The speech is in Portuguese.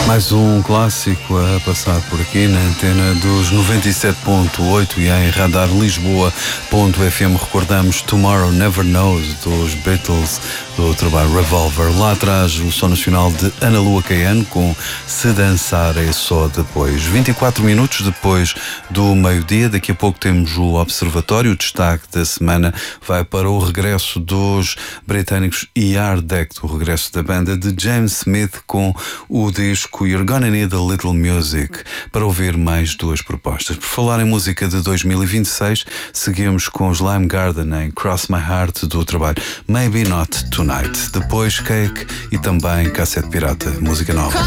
Mais um clássico a passar por aqui na antena dos 97.8 e em radar Lisboa.fm. Recordamos Tomorrow Never Knows dos Beatles, do trabalho Revolver. Lá atrás o som nacional de Ana Lua Caiano com Se Dançar é Só Depois. 24 minutos depois do meio-dia. Daqui a pouco temos o Observatório. O destaque da semana vai para o regresso dos britânicos Yard Act, o regresso da banda de James Smith com o disco You're Gonna Need a Little Music, para ouvir mais duas propostas. Por falar em música de 2026, seguimos com os Lime Garden em Cross My Heart do trabalho Maybe Not Tonight. Depois Cake e também Cassete Pirata, música nova.